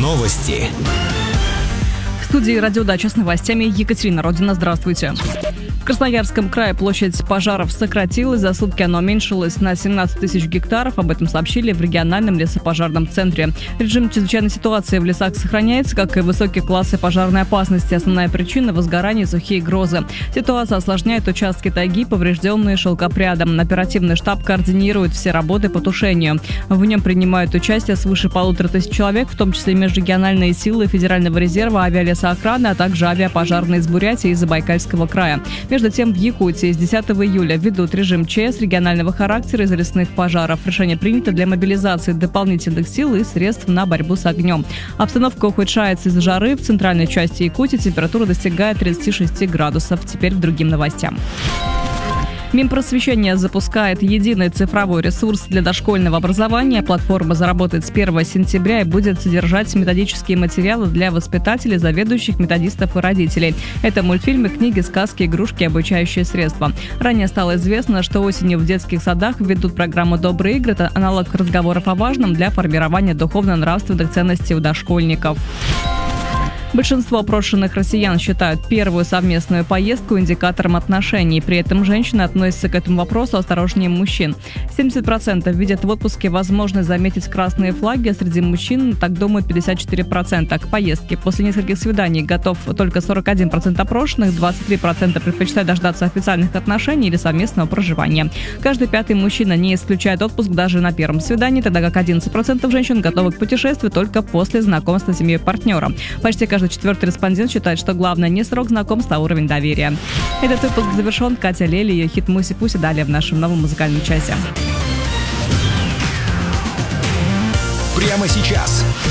Новости. В студии «Радиодача» с новостями Екатерина Родина. Здравствуйте. В Красноярском крае площадь пожаров сократилась. За сутки она уменьшилась на 17 тысяч гектаров. Об этом сообщили в региональном лесопожарном центре. Режим чрезвычайной ситуации в лесах сохраняется, как и высокие классы пожарной опасности. Основная причина – возгорание и сухие грозы. Ситуация осложняет участки тайги, поврежденные шелкопрядом. Оперативный штаб координирует все работы по тушению. В нем принимают участие свыше 1500 человек, в том числе межрегиональные силы Федерального резерва, авиалесоохраны, а также авиапожарные из Бурятии и Забайкальского края. Между тем, в Якутии с 10 июля введут режим ЧС регионального характера из-за лесных пожаров. Решение принято для мобилизации дополнительных сил и средств на борьбу с огнем. Обстановка ухудшается из-за жары. В центральной части Якутии температура достигает 36 градусов. Теперь к другим новостям. Минпросвещение запускает единый цифровой ресурс для дошкольного образования. Платформа заработает с 1 сентября и будет содержать методические материалы для воспитателей, заведующих, методистов и родителей. Это мультфильмы, книги, сказки, игрушки, обучающие средства. Ранее стало известно, что осенью в детских садах введут программу «Добрые игры». Это аналог разговоров о важном для формирования духовно-нравственных ценностей у дошкольников. Большинство опрошенных россиян считают первую совместную поездку индикатором отношений. При этом женщины относятся к этому вопросу осторожнее мужчин. 70% видят в отпуске возможность заметить красные флаги, а среди мужчин так думают 54%. К поездке после нескольких свиданий готов только 41% опрошенных, 23% предпочитают дождаться официальных отношений или совместного проживания. Каждый пятый мужчина не исключает отпуск даже на первом свидании, тогда как 11% женщин готовы к путешествию только после знакомства с семьей партнера. Почти каждый четвертый респондент считает, что главное не срок знакомства, а уровень доверия. Этот выпуск завершен. Катя Лели и хит «Муси-Пуси» далее в нашем новом музыкальном часе. Прямо сейчас.